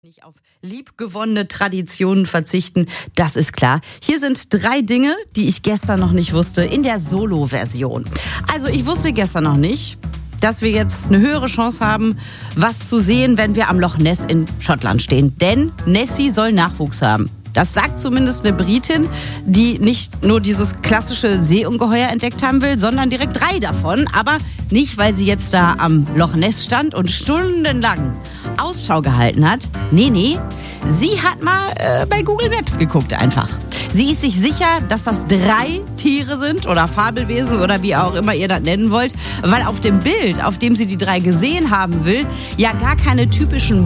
Nicht auf liebgewonnene Traditionen verzichten, das ist klar. Hier sind 3 Dinge, die ich gestern noch nicht wusste, in der Solo-Version. Also ich wusste gestern noch nicht, dass wir jetzt eine höhere Chance haben, was zu sehen, wenn wir am Loch Ness in Schottland stehen. Denn Nessie soll Nachwuchs haben. Das sagt zumindest eine Britin, die nicht nur dieses klassische Seeungeheuer entdeckt haben will, sondern direkt 3 davon. Aber nicht, weil sie jetzt da am Loch Ness stand und stundenlang Ausschau gehalten hat. Nee, sie hat mal bei Google Maps geguckt einfach. Sie ist sich sicher, dass das 3 Tiere sind oder Fabelwesen oder wie auch immer ihr das nennen wollt, weil auf dem Bild, auf dem sie die 3 gesehen haben will, ja gar keine typischen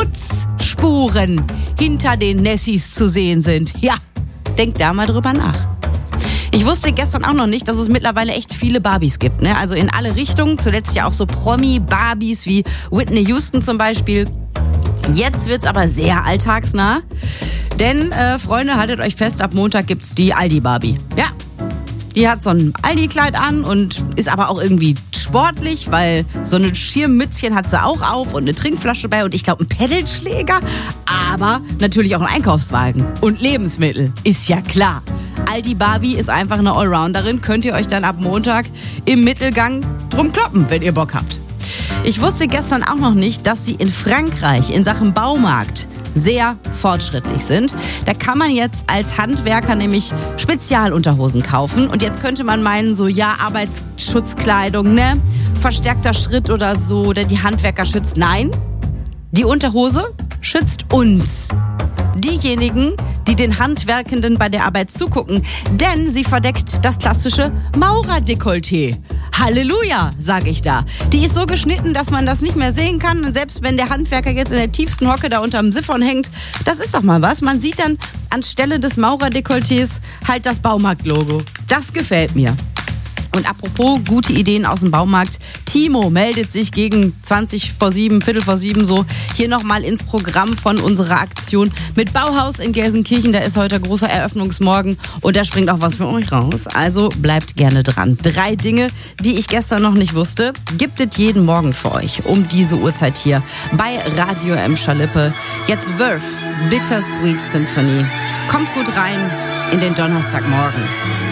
Bootsspuren hinter den Nessies zu sehen sind. Ja, denkt da mal drüber nach. Ich wusste gestern auch noch nicht, dass es mittlerweile echt viele Barbies gibt, ne? Also in alle Richtungen, zuletzt ja auch so Promi-Barbies wie Whitney Houston zum Beispiel. Jetzt wird's aber sehr alltagsnah, denn Freunde, haltet euch fest, ab Montag gibt's die Aldi-Barbie. Ja, die hat so ein Aldi-Kleid an und ist aber auch irgendwie sportlich, weil so ein Schirmmützchen hat sie auch auf und eine Trinkflasche bei und ich glaube einen Pedalschläger, aber natürlich auch einen Einkaufswagen und Lebensmittel, ist ja klar. Aldi Barbie ist einfach eine Allrounderin, könnt ihr euch dann ab Montag im Mittelgang drum kloppen, wenn ihr Bock habt. Ich wusste gestern auch noch nicht, dass sie in Frankreich in Sachen Baumarkt sehr fortschrittlich sind. Da kann man jetzt als Handwerker nämlich Spezialunterhosen kaufen. Und jetzt könnte man meinen, so ja, Arbeitsschutzkleidung, ne? Verstärkter Schritt oder so, oder die Handwerker schützt. Nein, die Unterhose schützt uns. Diejenigen, die den Handwerkenden bei der Arbeit zugucken, denn sie verdeckt das klassische Maurerdekolleté. Halleluja, sage ich da. Die ist so geschnitten, dass man das nicht mehr sehen kann. Und selbst wenn der Handwerker jetzt in der tiefsten Hocke da unterm Siphon hängt, das ist doch mal was. Man sieht dann anstelle des Maurerdekolletés halt das Baumarktlogo. Das gefällt mir. Und apropos gute Ideen aus dem Baumarkt, Timo meldet sich gegen 20 vor 7, Viertel vor 7 so hier nochmal ins Programm von unserer Aktion mit Bauhaus in Gelsenkirchen. Da ist heute großer Eröffnungsmorgen und da springt auch was für euch raus. Also bleibt gerne dran. 3 Dinge, die ich gestern noch nicht wusste, gibt es jeden Morgen für euch um diese Uhrzeit hier bei Radio M Schalippe. Jetzt Verve, Bittersweet Symphony. Kommt gut rein in den Donnerstagmorgen.